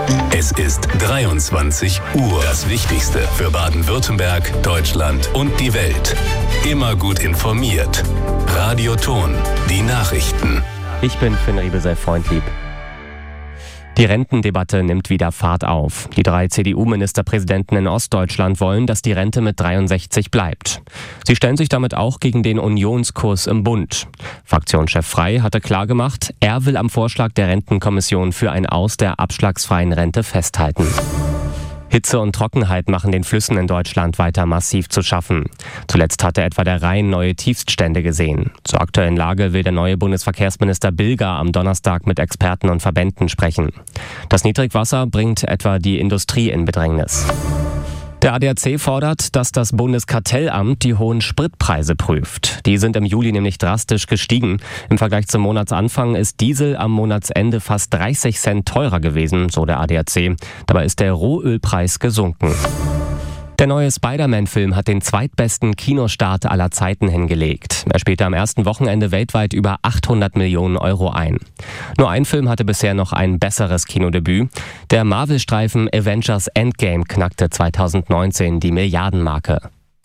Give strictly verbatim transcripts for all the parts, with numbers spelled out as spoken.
Es ist dreiundzwanzig Uhr. Das Wichtigste für Baden-Württemberg, Deutschland und die Welt. Immer gut informiert. Radio Ton, die Nachrichten. Ich bin Finn Riebesell-Freundlieb. Die Rentendebatte nimmt wieder Fahrt auf. Die drei C D U-Ministerpräsidenten in Ostdeutschland wollen, dass die Rente mit dreiundsechzig bleibt. Sie stellen sich damit auch gegen den Unionskurs im Bund. Fraktionschef Frey hatte klargemacht, er will am Vorschlag der Rentenkommission für ein Aus der abschlagsfreien Rente festhalten. Hitze und Trockenheit machen den Flüssen in Deutschland weiter massiv zu schaffen. Zuletzt hatte etwa der Rhein neue Tiefststände gesehen. Zur aktuellen Lage will der neue Bundesverkehrsminister Bilger am Donnerstag mit Experten und Verbänden sprechen. Das Niedrigwasser bringt etwa die Industrie in Bedrängnis. Der A D A C fordert, dass das Bundeskartellamt die hohen Spritpreise prüft. Die sind im Juli nämlich drastisch gestiegen. Im Vergleich zum Monatsanfang ist Diesel am Monatsende fast dreißig Cent teurer gewesen, so der A D A C. Dabei ist der Rohölpreis gesunken. Der neue Spider-Man-Film hat den zweitbesten Kinostart aller Zeiten hingelegt. Er spielte am ersten Wochenende weltweit über achthundert Millionen Euro ein. Nur ein Film hatte bisher noch ein besseres Kinodebüt. Der Marvel-Streifen Avengers Endgame knackte zweitausendneunzehn die Milliardenmarke.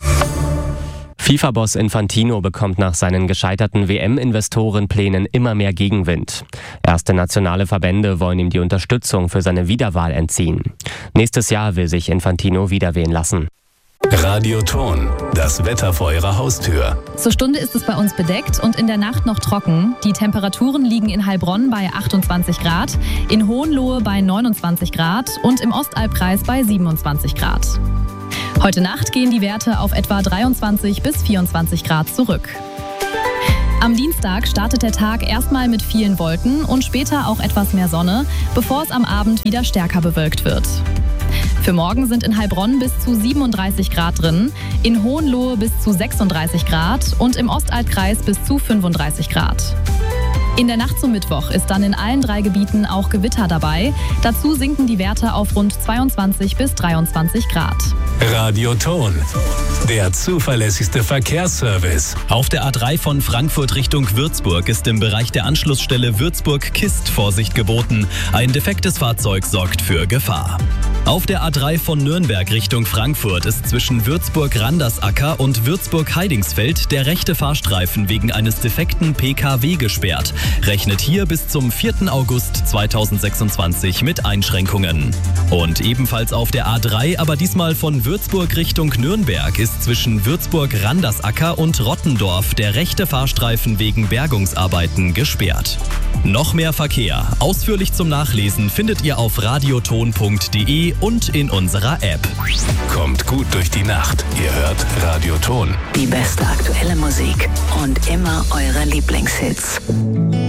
FIFA-Boss Infantino bekommt nach seinen gescheiterten W M-Investorenplänen immer mehr Gegenwind. Erste nationale Verbände wollen ihm die Unterstützung für seine Wiederwahl entziehen. Nächstes Jahr will sich Infantino wiederwählen lassen. Radio Ton, das Wetter vor Ihrer Haustür. Zur Stunde ist es bei uns bedeckt und in der Nacht noch trocken. Die Temperaturen liegen in Heilbronn bei achtundzwanzig Grad, in Hohenlohe bei neunundzwanzig Grad und im Ostalbkreis bei siebenundzwanzig Grad. Heute Nacht gehen die Werte auf etwa dreiundzwanzig bis vierundzwanzig Grad zurück. Am Dienstag startet der Tag erstmal mit vielen Wolken und später auch etwas mehr Sonne, bevor es am Abend wieder stärker bewölkt wird. Für morgen sind in Heilbronn bis zu siebenunddreißig Grad drin, in Hohenlohe bis zu sechsunddreißig Grad und im Ostalbkreis bis zu fünfunddreißig Grad. In der Nacht zum Mittwoch ist dann in allen drei Gebieten auch Gewitter dabei. Dazu sinken die Werte auf rund zweiundzwanzig bis dreiundzwanzig Grad. Radio Ton, der zuverlässigste Verkehrsservice. Auf der A drei von Frankfurt Richtung Würzburg ist im Bereich der Anschlussstelle Würzburg-Kist Vorsicht geboten. Ein defektes Fahrzeug sorgt für Gefahr. Auf der A drei von Nürnberg Richtung Frankfurt ist zwischen Würzburg-Randersacker und Würzburg-Heidingsfeld der rechte Fahrstreifen wegen eines defekten P K W gesperrt. Rechnet hier bis zum vierten August zweitausendsechsundzwanzig mit Einschränkungen. Und ebenfalls auf der A drei, aber diesmal von Würzburg Richtung Nürnberg, ist zwischen Würzburg-Randersacker und Rottendorf der rechte Fahrstreifen wegen Bergungsarbeiten gesperrt. Noch mehr Verkehr, ausführlich zum Nachlesen, findet ihr auf radioton punkt de und in unserer App. Kommt gut durch die Nacht. Ihr hört Radio Ton. Die beste aktuelle Musik und immer eure Lieblingshits.